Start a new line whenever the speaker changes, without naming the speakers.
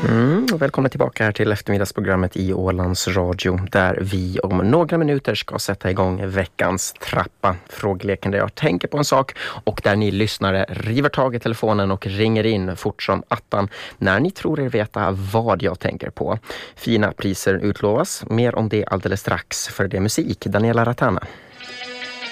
Välkomna tillbaka här till eftermiddagsprogrammet i Ålands Radio, där vi om några minuter ska sätta igång veckans trappa. Frågeleken där jag tänker på en sak och där ni lyssnare river tag i telefonen och ringer in fort som attan när ni tror er veta vad jag tänker på. Fina priser utlovas. Mer om det alldeles strax, för det är musik. Daniela Ratana.